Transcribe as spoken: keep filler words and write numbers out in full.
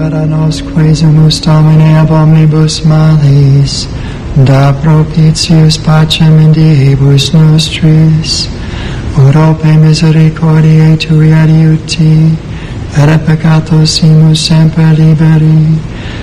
libera nos quesumus Domine ab omnibus malis, da propitius pacem in diebus nostris, urope misericordiae Tui adiuti, et peccatos simus semper liberi,